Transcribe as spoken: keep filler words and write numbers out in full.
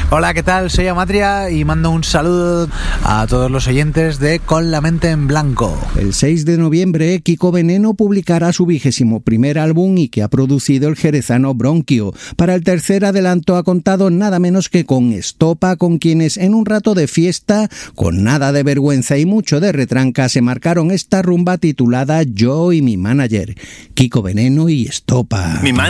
Hola, ¿qué tal? Soy Amatria y mando un saludo a todos los oyentes de Con la mente en blanco. El seis de noviembre, Kiko Veneno publicará su vigésimo primer álbum y que ha producido el jerezano Bronquio. Para el tercer adelanto ha contado nada menos que con Estopa, con quienes en un rato de fiesta, con nada de vergüenza y mucho de retranca, se marcaron esta rumba titulada Yo y mi manager. Kiko Veneno y Estopa. Mi man-